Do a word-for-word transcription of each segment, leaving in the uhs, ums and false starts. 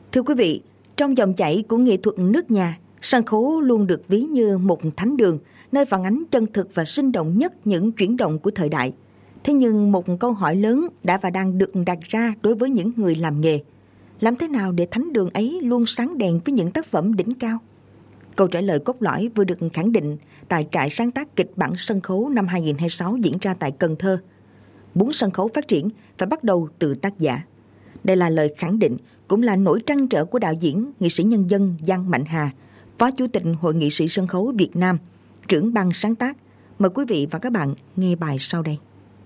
Thưa quý vị, trong dòng chảy của nghệ thuật nước nhà, sân khấu luôn được ví như một thánh đường, nơi phản ánh chân thực và sinh động nhất những chuyển động của thời đại. Thế nhưng một câu hỏi lớn đã và đang được đặt ra đối với những người làm nghề. Làm thế nào để thánh đường ấy luôn sáng đèn với những tác phẩm đỉnh cao? Câu trả lời cốt lõi vừa được khẳng định tại trại sáng tác kịch bản sân khấu năm hai không hai sáu diễn ra tại Cần Thơ. Muốn sân khấu phát triển phải bắt đầu từ tác giả. Đây là lời khẳng định, cũng là nỗi trăn trở của đạo diễn, nghệ sĩ nhân dân Giang Mạnh Hà, Phó Chủ tịch Hội Nghệ sĩ Sân khấu Việt Nam, trưởng ban sáng tác. Mời quý vị và các bạn nghe bài sau đây.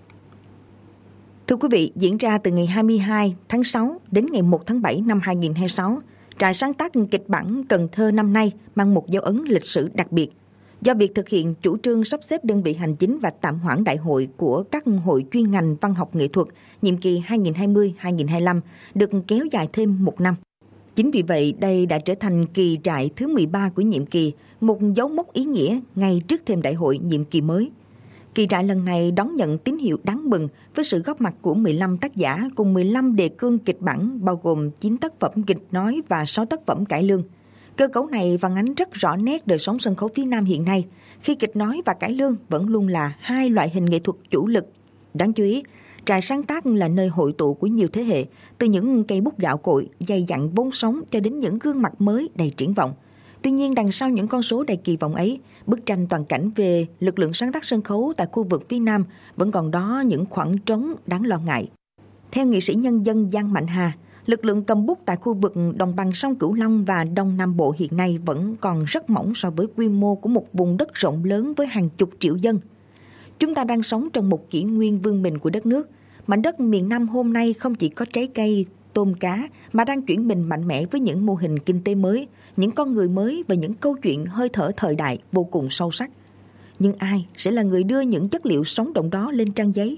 Thưa quý vị, diễn ra từ ngày hai mươi hai tháng sáu đến ngày một tháng bảy năm hai không hai sáu, trại sáng tác kịch bản Cần Thơ năm nay mang một dấu ấn lịch sử đặc biệt. Do việc thực hiện chủ trương sắp xếp đơn vị hành chính và tạm hoãn đại hội của các hội chuyên ngành văn học nghệ thuật nhiệm kỳ hai nghìn không trăm hai mươi đến hai nghìn không trăm hai mươi lăm được kéo dài thêm một năm. Chính vì vậy, đây đã trở thành kỳ trại thứ mười ba của nhiệm kỳ, một dấu mốc ý nghĩa ngay trước thềm đại hội nhiệm kỳ mới. Kỳ trại lần này đón nhận tín hiệu đáng mừng với sự góp mặt của mười lăm tác giả cùng mười lăm đề cương kịch bản, bao gồm chín tác phẩm kịch nói và sáu tác phẩm cải lương. Cơ cấu này phản ánh rất rõ nét đời sống sân khấu phía Nam hiện nay, khi kịch nói và cải lương vẫn luôn là hai loại hình nghệ thuật chủ lực. Đáng chú ý, trại sáng tác là nơi hội tụ của nhiều thế hệ, từ những cây bút gạo cội, dày dặn vốn sống cho đến những gương mặt mới đầy triển vọng. Tuy nhiên, đằng sau những con số đầy kỳ vọng ấy, bức tranh toàn cảnh về lực lượng sáng tác sân khấu tại khu vực phía Nam vẫn còn đó những khoảng trống đáng lo ngại. Theo nghệ sĩ nhân dân Giang Mạnh Hà, lực lượng cầm bút tại khu vực đồng bằng sông Cửu Long và Đông Nam Bộ hiện nay vẫn còn rất mỏng so với quy mô của một vùng đất rộng lớn với hàng chục triệu dân. Chúng ta đang sống trong một kỷ nguyên vương mình của đất nước. Mảnh đất miền Nam hôm nay không chỉ có trái cây, tôm cá, mà đang chuyển mình mạnh mẽ với những mô hình kinh tế mới, những con người mới và những câu chuyện hơi thở thời đại vô cùng sâu sắc. Nhưng ai sẽ là người đưa những chất liệu sống động đó lên trang giấy?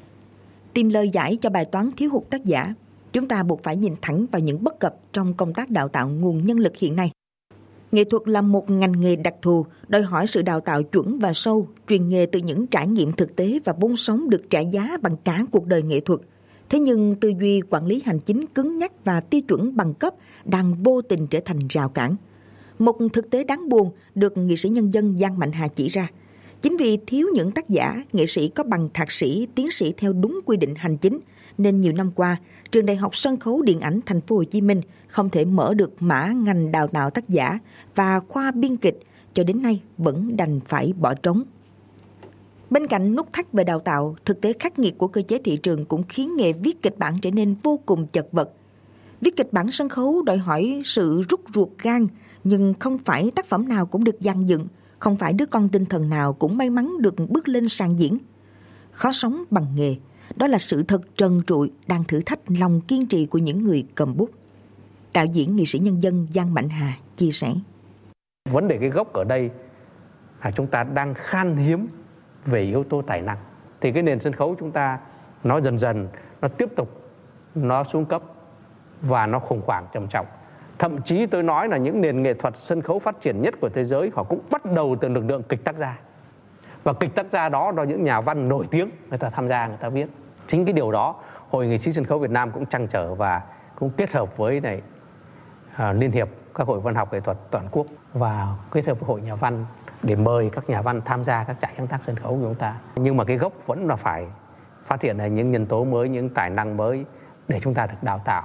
Tìm lời giải cho bài toán thiếu hụt tác giả, chúng ta buộc phải nhìn thẳng vào những bất cập trong công tác đào tạo nguồn nhân lực hiện nay. Nghệ thuật là một ngành nghề đặc thù, đòi hỏi sự đào tạo chuẩn và sâu, truyền nghề từ những trải nghiệm thực tế và vốn sống được trả giá bằng cả cuộc đời nghệ thuật. Thế nhưng tư duy quản lý hành chính cứng nhắc và tiêu chuẩn bằng cấp đang vô tình trở thành rào cản. Một thực tế đáng buồn được nghệ sĩ nhân dân Giang Mạnh Hà chỉ ra. Chính vì thiếu những tác giả, nghệ sĩ có bằng thạc sĩ, tiến sĩ theo đúng quy định hành chính, nên nhiều năm qua, Trường Đại học Sân khấu Điện ảnh Thành phố Hồ Chí Minh không thể mở được mã ngành đào tạo tác giả và khoa biên kịch, cho đến nay vẫn đành phải bỏ trống. Bên cạnh nút thắt về đào tạo, thực tế khắc nghiệt của cơ chế thị trường cũng khiến nghề viết kịch bản trở nên vô cùng chật vật. Viết kịch bản sân khấu đòi hỏi sự rút ruột gan, nhưng không phải tác phẩm nào cũng được dàn dựng, không phải đứa con tinh thần nào cũng may mắn được bước lên sàn diễn. Khó sống bằng nghề, đó là sự thật trần trụi đang thử thách lòng kiên trì của những người cầm bút. Đạo diễn nghệ sĩ nhân dân Giang Mạnh Hà chia sẻ. Vấn đề cái gốc ở đây là chúng ta đang khan hiếm về yếu tố tài năng. Thì cái nền sân khấu chúng ta nó dần dần nó tiếp tục nó xuống cấp và nó khủng hoảng trầm trọng. Thậm chí tôi nói là những nền nghệ thuật sân khấu phát triển nhất của thế giới họ cũng bắt đầu từ lực lượng kịch tác gia. Và kịch tác gia đó là những nhà văn nổi tiếng, người ta tham gia, người ta viết. Chính cái điều đó Hội Nghệ sĩ Sân khấu Việt Nam cũng trăn trở và cũng kết hợp với này, à, Liên hiệp các hội văn học nghệ thuật toàn quốc và kết hợp với hội nhà văn để mời các nhà văn tham gia các trại sáng tác sân khấu của chúng ta. Nhưng mà cái gốc vẫn là phải phát hiện ra những nhân tố mới, những tài năng mới để chúng ta được đào tạo.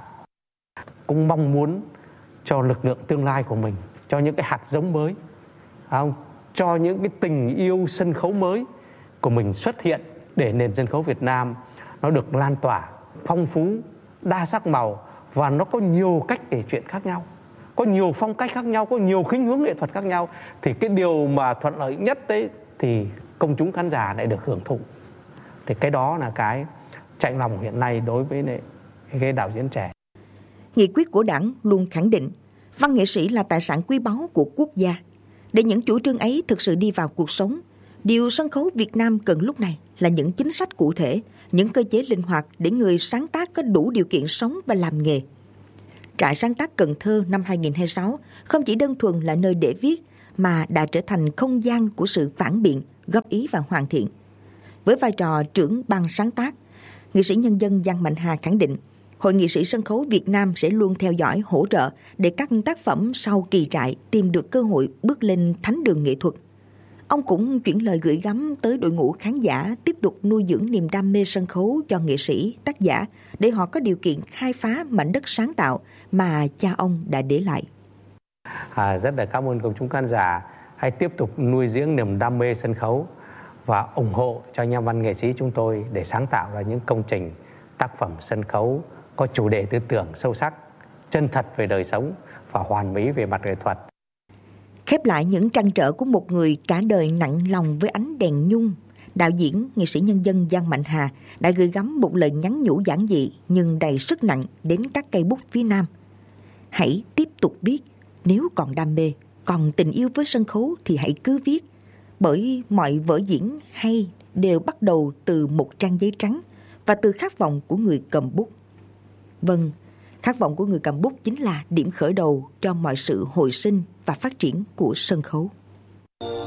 Cũng mong muốn cho lực lượng tương lai của mình, cho những cái hạt giống mới, không? Cho những cái tình yêu sân khấu mới của mình xuất hiện để nền sân khấu Việt Nam nó được lan tỏa, phong phú, đa sắc màu và nó có nhiều cách kể chuyện khác nhau, có nhiều phong cách khác nhau, có nhiều khuynh hướng nghệ thuật khác nhau. Thì cái điều mà thuận lợi nhất đấy thì công chúng khán giả lại được hưởng thụ. Thì cái đó là cái chạy lòng hiện nay đối với cái đạo diễn trẻ. Nghị quyết của Đảng luôn khẳng định văn nghệ sĩ là tài sản quý báu của quốc gia. Để những chủ trương ấy thực sự đi vào cuộc sống, điều sân khấu Việt Nam cần lúc này là những chính sách cụ thể, những cơ chế linh hoạt để người sáng tác có đủ điều kiện sống và làm nghề. Trại sáng tác Cần Thơ năm hai không hai sáu không chỉ đơn thuần là nơi để viết, mà đã trở thành không gian của sự phản biện, góp ý và hoàn thiện. Với vai trò trưởng ban sáng tác, nghệ sĩ nhân dân Giang Mạnh Hà khẳng định Hội nghệ sĩ sân khấu Việt Nam sẽ luôn theo dõi, hỗ trợ để các tác phẩm sau Kỳ Trại tìm được cơ hội bước lên thánh đường nghệ thuật. Ông cũng chuyển lời gửi gắm tới đội ngũ khán giả tiếp tục nuôi dưỡng niềm đam mê sân khấu cho nghệ sĩ, tác giả để họ có điều kiện khai phá mảnh đất sáng tạo mà cha ông đã để lại. À, rất là cảm ơn công chúng khán giả. Hãy tiếp tục nuôi dưỡng niềm đam mê sân khấu và ủng hộ cho nhà văn nghệ sĩ chúng tôi để sáng tạo ra những công trình, tác phẩm sân khấu có chủ đề tư tưởng sâu sắc, chân thật về đời sống và hoàn mỹ về mặt nghệ thuật. Khép lại những trăn trở của một người cả đời nặng lòng với ánh đèn nhung, đạo diễn, nghệ sĩ nhân dân Giang Mạnh Hà đã gửi gắm một lời nhắn nhủ giản dị nhưng đầy sức nặng đến các cây bút phía Nam. Hãy tiếp tục viết, nếu còn đam mê, còn tình yêu với sân khấu thì hãy cứ viết, bởi mọi vở diễn hay đều bắt đầu từ một trang giấy trắng và từ khát vọng của người cầm bút. Vâng, khát vọng của người cầm bút chính là điểm khởi đầu cho mọi sự hồi sinh và phát triển của sân khấu.